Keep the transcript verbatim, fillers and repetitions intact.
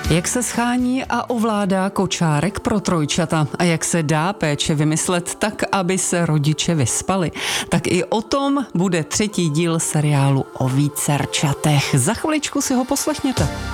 Jak se schání a ovládá kočárek pro trojčata a jak se dá péče vymyslet tak, aby se rodiče vyspali, tak i o tom bude třetí díl seriálu o vícerčatech. Za chviličku si ho poslechněte.